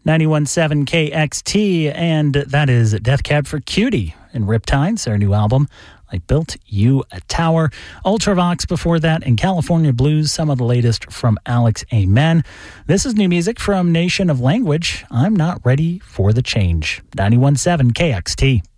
91.7 KXT, and that is Death Cab for Cutie and Riptides, their new album, I Built You a Tower. Ultravox before that, and California Blues, some of the latest from Alex Amen. This is new music from Nation of Language, I'm Not Ready for the Change. 91.7 KXT.